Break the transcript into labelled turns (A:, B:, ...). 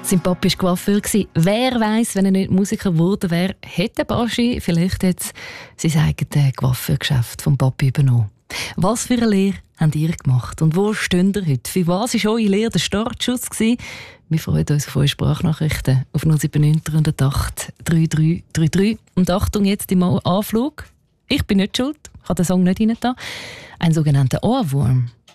A: Sein Papa war Coiffeur. Wer weiss, wenn er nicht Musiker geworden wäre, hätte Baschi vielleicht jetzt sein eigenes Coiffeurgeschäft vom Papi übernommen. Was für eine Lehre habt ihr gemacht? Und wo steht ihr heute? Für was war eure Lehre der Startschuss gewesen? Wir freuen uns auf eure Sprachnachrichten auf 079 108 3333. Und Achtung, jetzt im Anflug. Ich bin nicht schuld, ich habe den Song nicht rein da. Ein sogenannter Ohrwurm.